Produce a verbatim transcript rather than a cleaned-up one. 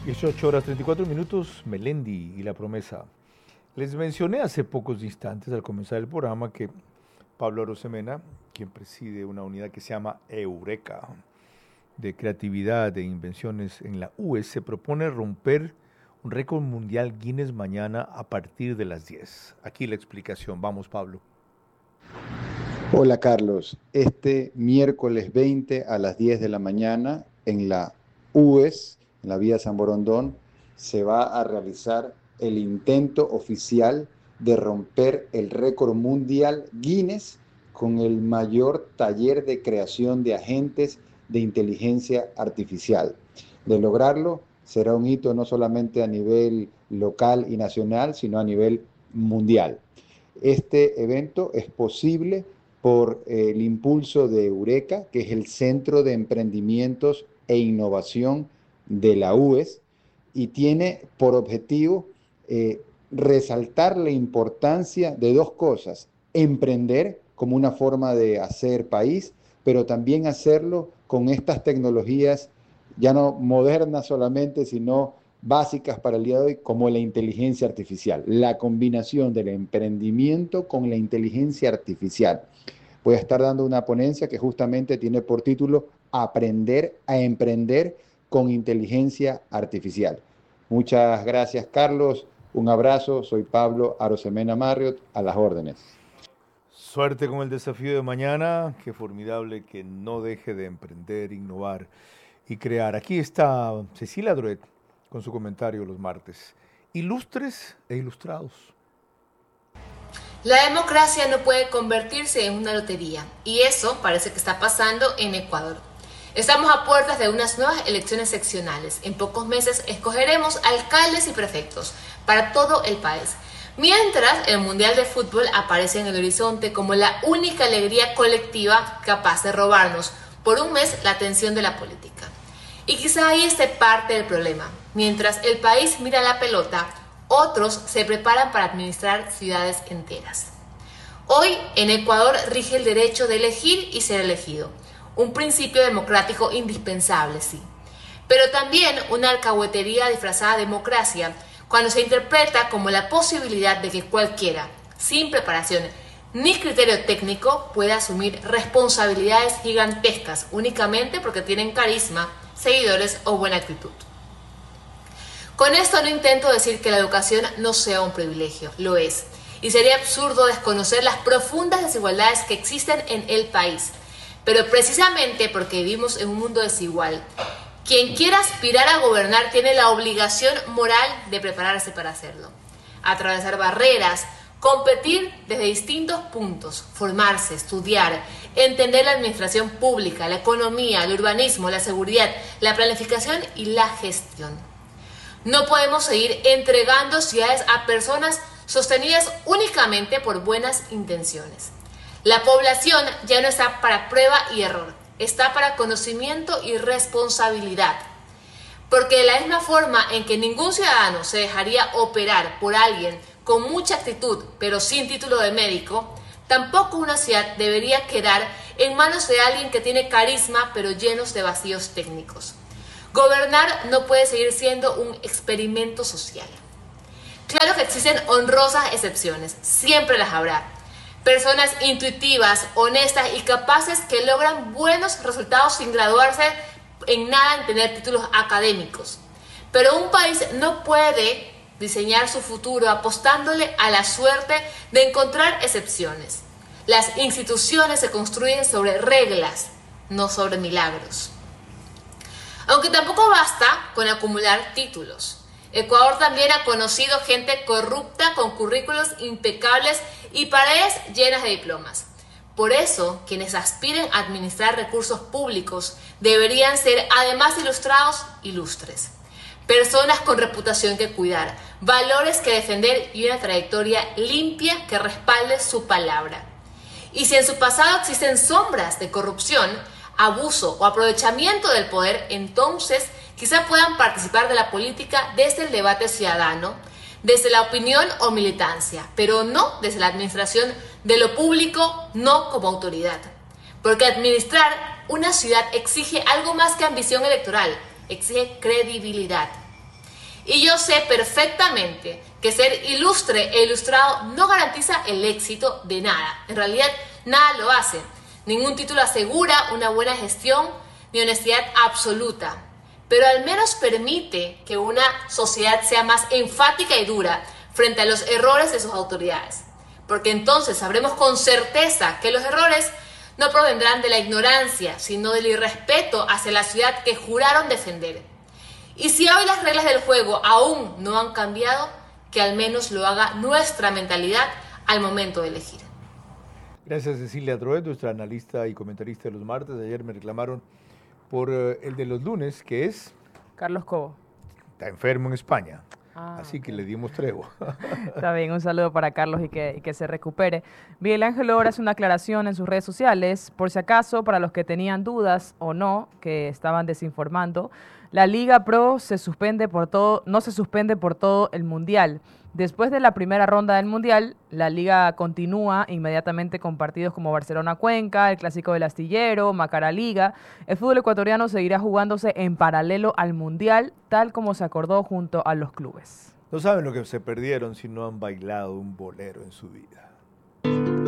dieciocho horas treinta y cuatro minutos, Melendi y la promesa. Les mencioné hace pocos instantes al comenzar el programa que Pablo Arosemena, quien preside una unidad que se llama Eureka, de creatividad e invenciones en la U E S, se propone romper un récord mundial Guinness mañana a partir de las diez. Aquí la explicación. Vamos, Pablo. Hola, Carlos. Este miércoles veinte a las diez de la mañana en la U E S, en la vía San Borondón, se va a realizar el intento oficial de romper el récord mundial Guinness con el mayor taller de creación de agentes de inteligencia artificial. De lograrlo, será un hito no solamente a nivel local y nacional, sino a nivel mundial. Este evento es posible por eh, el impulso de Eureka, que es el Centro de Emprendimientos e Innovación de la U E S, y tiene por objetivo eh, resaltar la importancia de dos cosas: emprender como una forma de hacer país, pero también hacerlo con estas tecnologías ya no modernas solamente, sino básicas para el día de hoy, como la inteligencia artificial, la combinación del emprendimiento con la inteligencia artificial. Voy a estar dando una ponencia que justamente tiene por título Aprender a emprender con inteligencia artificial. Muchas gracias, Carlos. Un abrazo. Soy Pablo Arosemena Marriott, a las órdenes. Suerte con el desafío de mañana. Qué formidable que no deje de emprender, innovar y crear. Aquí está Cecilia Druet con su comentario los martes. Ilustres e ilustrados. La democracia no puede convertirse en una lotería, y eso parece que está pasando en Ecuador. Estamos a puertas de unas nuevas elecciones seccionales. En pocos meses escogeremos alcaldes y prefectos para todo el país. Mientras, el Mundial de Fútbol aparece en el horizonte como la única alegría colectiva capaz de robarnos por un mes la atención de la política. Y quizá ahí esté parte del problema. Mientras el país mira la pelota, otros se preparan para administrar ciudades enteras. Hoy, en Ecuador, rige el derecho de elegir y ser elegido. Un principio democrático indispensable, sí. Pero también una alcahuetería disfrazada de democracia cuando se interpreta como la posibilidad de que cualquiera, sin preparación ni criterio técnico, pueda asumir responsabilidades gigantescas únicamente porque tienen carisma, seguidores o buena actitud. Con esto no intento decir que la educación no sea un privilegio, lo es. Y sería absurdo desconocer las profundas desigualdades que existen en el país. Pero precisamente porque vivimos en un mundo desigual, quien quiera aspirar a gobernar tiene la obligación moral de prepararse para hacerlo. Atravesar barreras, competir desde distintos puntos, formarse, estudiar, entender la administración pública, la economía, el urbanismo, la seguridad, la planificación y la gestión. No podemos seguir entregando ciudades a personas sostenidas únicamente por buenas intenciones. La población ya no está para prueba y error, está para conocimiento y responsabilidad. Porque de la misma forma en que ningún ciudadano se dejaría operar por alguien con mucha actitud pero sin título de médico, tampoco una ciudad debería quedar en manos de alguien que tiene carisma pero llenos de vacíos técnicos. Gobernar no puede seguir siendo un experimento social. Claro que existen honrosas excepciones, siempre las habrá. Personas intuitivas, honestas y capaces que logran buenos resultados sin graduarse en nada en tener títulos académicos. Pero un país no puede diseñar su futuro apostándole a la suerte de encontrar excepciones. Las instituciones se construyen sobre reglas, no sobre milagros. Aunque tampoco basta con acumular títulos. Ecuador también ha conocido gente corrupta con currículos impecables y paredes llenas de diplomas. Por eso, quienes aspiren a administrar recursos públicos deberían ser, además ilustrados, ilustres. Personas con reputación que cuidar, valores que defender y una trayectoria limpia que respalde su palabra. Y si en su pasado existen sombras de corrupción, abuso o aprovechamiento del poder, entonces quizá puedan participar de la política desde el debate ciudadano, desde la opinión o militancia, pero no desde la administración de lo público, no como autoridad. Porque administrar una ciudad exige algo más que ambición electoral, exige credibilidad. Y yo sé perfectamente que ser ilustre e ilustrado no garantiza el éxito de nada. En realidad, nada lo hace. Ningún título asegura una buena gestión ni honestidad absoluta. Pero al menos permite que una sociedad sea más enfática y dura frente a los errores de sus autoridades. Porque entonces sabremos con certeza que los errores no provendrán de la ignorancia, sino del irrespeto hacia la ciudad que juraron defender. Y si hoy las reglas del juego aún no han cambiado, que al menos lo haga nuestra mentalidad al momento de elegir. Gracias, Cecilia Droet, nuestra analista y comentarista de los martes. Ayer me reclamaron por uh, el de los lunes, que es... Carlos Cobo. Está enfermo en España. Ah, Así okay. que le dimos tregua. Está bien, un saludo para Carlos y que, y que se recupere. Miguel Ángel Lora hace una aclaración en sus redes sociales, por si acaso, para los que tenían dudas o no, que estaban desinformando, la Liga Pro se suspende por todo, no se suspende por todo el Mundial. Después de la primera ronda del Mundial, la Liga continúa inmediatamente con partidos como Barcelona-Cuenca, el Clásico del Astillero, Macará-Liga. El fútbol ecuatoriano seguirá jugándose en paralelo al Mundial, tal como se acordó junto a los clubes. No saben lo que se perdieron si no han bailado un bolero en su vida.